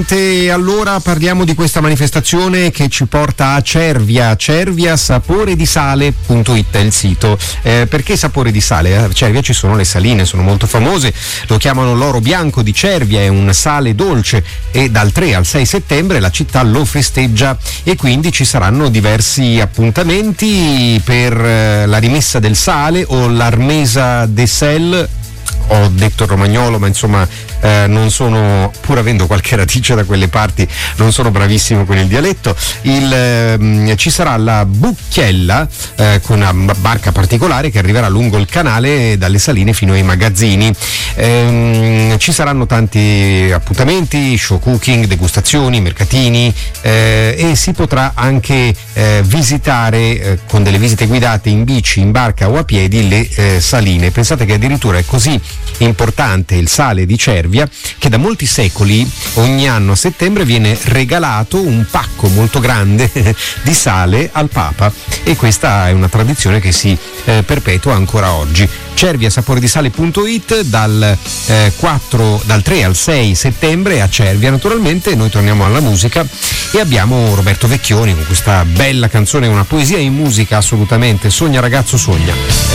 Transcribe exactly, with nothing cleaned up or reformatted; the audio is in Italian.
E allora parliamo di questa manifestazione che ci porta a Cervia. Cervia sapore di sale punto it è il sito. Eh, perché sapore di sale? A Cervia ci sono le saline, sono molto famose, lo chiamano l'oro bianco di Cervia, è un sale dolce e dal tre al sei settembre la città lo festeggia e quindi ci saranno diversi appuntamenti per eh, la rimessa del sale o l'armesa de sel. Ho detto il romagnolo, ma insomma eh, non sono, pur avendo qualche radice da quelle parti, non sono bravissimo con il dialetto. Il, eh, ci sarà la Bucchiella eh, con una barca particolare che arriverà lungo il canale dalle saline fino ai magazzini. Eh, ci saranno tanti appuntamenti, show cooking, degustazioni, mercatini eh, e si potrà anche eh, visitare eh, con delle visite guidate in bici, in barca o a piedi le eh, saline. Pensate che addirittura è così importante il sale di Cervia che da molti secoli ogni anno a settembre viene regalato un pacco molto grande di sale al Papa e questa è una tradizione che si eh, perpetua ancora oggi. Cervia sapore di sale punto it dal, eh, quattro, dal tre al sei settembre a Cervia. Naturalmente noi torniamo alla musica e abbiamo Roberto Vecchioni con questa bella canzone, una poesia in musica assolutamente. Sogna ragazzo sogna.